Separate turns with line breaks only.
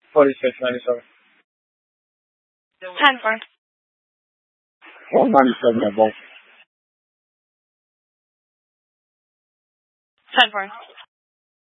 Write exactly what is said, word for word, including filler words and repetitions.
forty-six ninety-seven.
ten four.
four ninety-seven at both.
ten four.